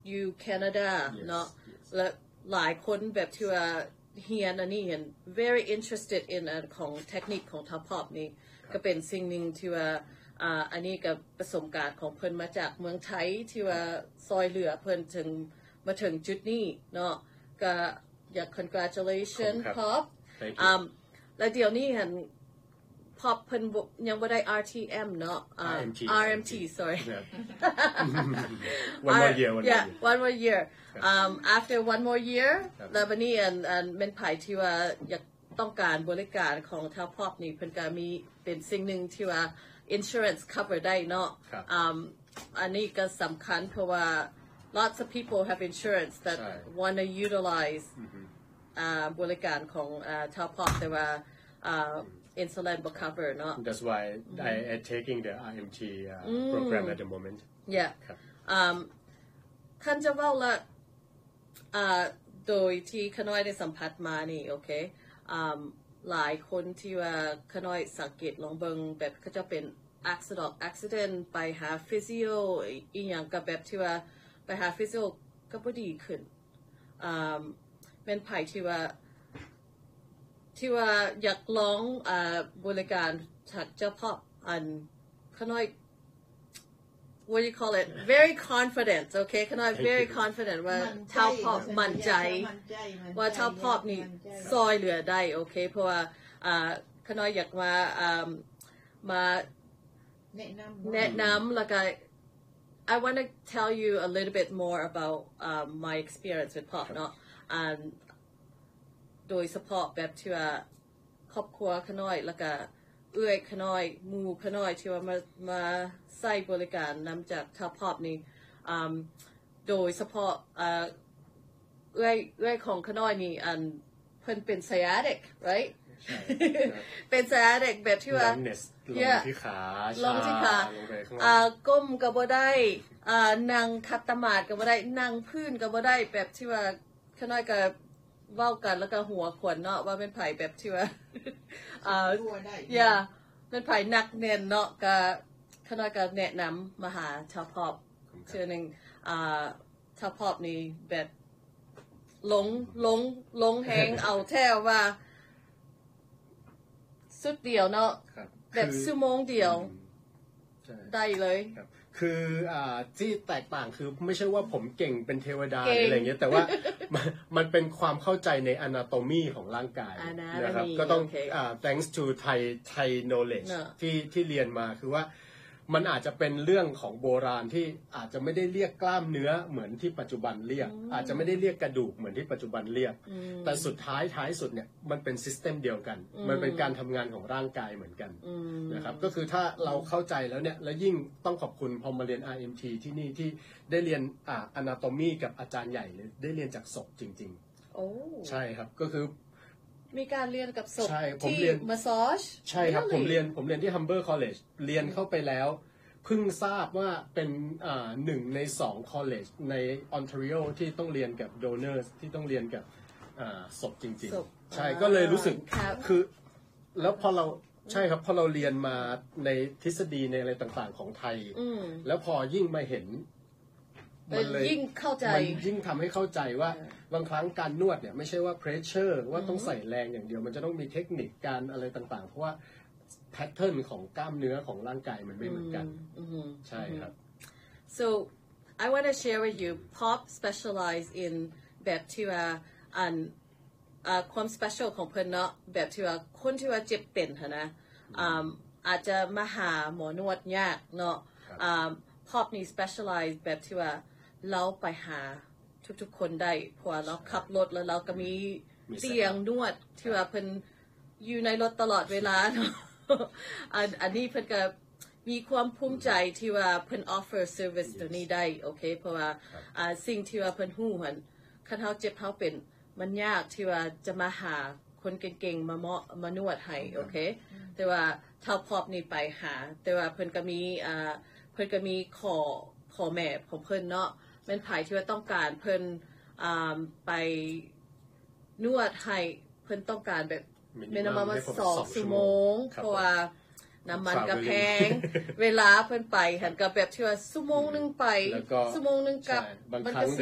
อยู่แคนาดาเนาะและหลายคนแบบที่ว่าเฮียนอันนี้เห็น very interested in ของเทคนิคของท็อปพอปนี่ก็เป็นสิ่งหนึ่งที่ว่าอันนี้กับประสบการณ์ของเพิ่นมาจากเมืองไทยที่ว่าซอยเหลือเพิ่นถึงมาถึงจุดนี้เนาะก็อยาก congratulation พอปและเดี๋ยวนี้เห็นพอเพิ่นยังบ่ได้ RTM เนาะ RMT sorry one more year one more year after one more year แล้วบัดนี้เป็นไผที่ว่าอยากต้องการบริการของทางพอปนี่เพิ่นก็มีเป็นสิ่งหนึ่งที่ว่า insurance cover ได้เนาะอันนี้ก็สำคัญเพราะว่า lots of people have insurance that want to utilize บริการของทางพอปแต่ว่าinsulin will cover not that's why I am taking the RMT program at the moment yeah คันจะว่าละโดยที่ขน้อยได้สัมผัสมานี่โอเคหลายคนที่ว่าขน้อยสังเกตลองเบิ่งแบบเขาจะเป็น accident ไปหา physio อีหยังกับแบบที่ว่าไปหา physio ก็บ่ดีขึ้นเป็นไผที่ว่าอยากลองบริการจากเจ้าพ่อขน้อย what do you call it very confident โอเคขน้อย very confident ว่าเจ้าพ่อมั่นใจว่าเจ้าพ่อนี่ซอยเหลือได้โอเคเพราะว่าขน้อยอยากมาแนะนำแล้วก็ I want to tell you a little bit more about my experience with pop เนาะโดยเฉพาะแบบที่ว่าครอบครัวขน้อยแล้วก็เอื้อยขน้อยหมู่ขน้อยที่ว่ามาใช้บริการนำจากท็อปพอปนี่โดยเฉพาะเอื้อยของขน้อยนี่เพิ่นเป็น sciatic right เป็น sciatic แบบที่ว่าลงที่ขาลงที่ขาก้มก็บ่ได้นั่งคัตมาดก็บ่ได้นั่งพื้นก็บ่ได้แบบที่ว่าขน้อยก็เว้ากันแล้วก็หัวขวนเนาะว่าเป็นไผแบบที่ว่าเป็นไผหนักแน่นเนาะก็ขน้อยก็แนะนำมาหาชาวพอปเทื่อนึงชาวพอปนี่แบบลงแฮงเอาแท้ว่าสุดเดียวเนาะแบบชั่วโมงเดียวได้เลยคือที่แตกต่างคือไม่ใช่ว่าผมเก่งเป็นเทวดาอะไรเงี้ยแต่ว่ามันเป็นความเข้าใจใน anatomy ของร่างกายนะครับก็ต้องthanks to Thai knowledge ที่เรียนมาคือว่ามันอาจจะเป็นเรื่องของโบราณที่อาจจะไม่ได้เรียกกล้ามเนื้อเหมือนที่ปัจจุบันเรียกอาจจะไม่ได้เรียกกระดูกเหมือนที่ปัจจุบันเรียกแต่สุดท้ายสุดเนี่ยมันเป็นซิสเต็มเดียวกันมันเป็นการทำงานของร่างกายเหมือนกันนะครับก็คือถ้าเราเข้าใจแล้วเนี่ยแล้วยิ่งต้องขอบคุณพอมาเรียน RMT ที่นี่ที่ได้เรียนanatomy กับอาจารย์ใหญ่เลยได้เรียนจากศพจริงๆใช่ครับก็คือมีการเรียนกับศพที่มาซาจใช่ครับผมเรียนที่ Humber College เรียนเข้าไปแล้วเพิ่งทราบว่าเป็น1 ใน 2 college ใน Ontario ที่ต้องเรียนกับ donors ที่ต้องเรียนกับศพจริงๆใช่ก็เลยรู้สึกคือแล้วพอเราใช่ครับพอเราเรียนมาในทฤษฎีในอะไรต่างๆของไทยแล้วพอยิ่งมาเห็นมันเลยยิ่งเข้าใจมันยิ่งทำให้เข้าใจว่าบางครั้งการนวดเนี่ยไม่ใช่ว่า pressure ว่าต้องใส่แรงอย่างเดียวมันจะต้องมีเทคนิคการอะไรต่างๆเพราะว่าแพทเทิร์นของกล้ามเนื้อของร่างกายมันไม่เหมือนกันใช่ครับ so I want to share with you Pop specialize in แบบที่ว่าความ special ของเพิ่นเนาะแบบที่ว่าคนที่ว่าเจ็บเป็นนะอาจจะมาหาหมอนวดยากเนาะPop นี่ specialize แบบที่ว่าเราไปหาทุกๆคนได้เพราะว่าเราขับรถแล้วเราก็มีเตียงนวดที่ว่าเพิ่นอยู่ในรถตลอดเวลาเนาะอันนี้เพิ่นก็มีความภูมิใจที่ว่าเพิ่น offer service ตัวนี้ได้โอเคเพราะว่าสิ่งที่ว่าเพิ่นฮู้มันคันเฮาเจ็บเฮาเป็นมันยากที่ว่าจะมาหาคนเก่งๆมานวดให้โอเคแต่ว่าเท่าพอบนี่ไปหาแต่ว่าเพิ่นก็มีขอแม่ของเพิ่นเนาะเป็นไผที่ว่าต้องการเพิ่นไปนวดให้เพิ่นต้องการแบบminimum 2 ชั่วโมงเพราะว่าน้ำมันก็แพงเวลาเพิ่นไปหันก็แบบที่ว่าชั่วโมงนึงไปชั่วโมงนึงกลับบางครั้ง